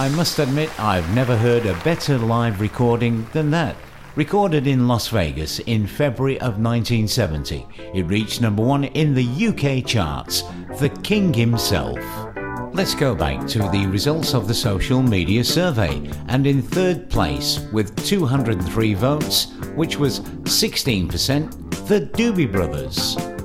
I must admit I've never heard a better live recording than that. Recorded in Las Vegas in February of 1970, it reached number 1 in the UK charts, The King himself. Let's go back to the results of the social media survey, and in third place with 203 votes, which was 16%, the Doobie Brothers.